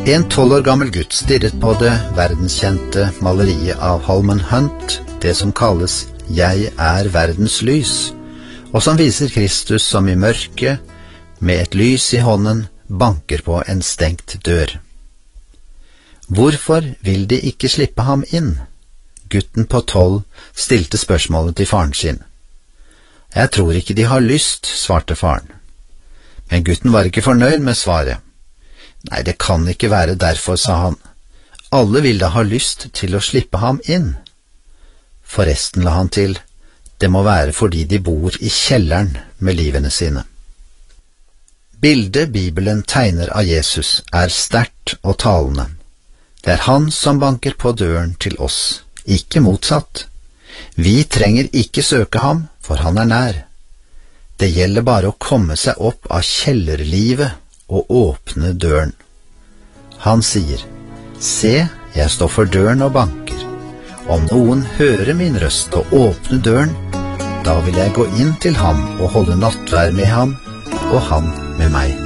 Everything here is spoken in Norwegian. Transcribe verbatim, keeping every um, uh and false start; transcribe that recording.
En tolv år gammel gutt stirret på det verdenskjente maleriet av Holman Hunt, det som kalles «Jeg er verdens lys», og som viser Kristus som i mørket, med et lys i hånden, banker på en stengt dør. Hvorfor vil de ikke slippe ham inn? Gutten på tolv stilte spørsmålet til faren sin. Jeg tror ikke de har lyst, svarte faren. Men gutten var ikke fornøyd med svaret. Nei, det kan ikke være derfor, sa han. Alle vil da ha lyst til å slippe ham inn. Forresten la han til, det må være fordi de bor i kjelleren med livene sine. Bildet Bibelen tegner av Jesus er sterkt og talende. Det er han som banker på døren til oss, ikke motsatt. Vi trenger ikke søke ham, for han er nær. Det gjelder bare å komme seg opp av kjellerlivet og åpne døren. Han sier, se, jeg står for døren og banker. Om noen hører min røst og åpner døren, da vil jeg gå inn til ham og holde nattverd med ham, og han med meg.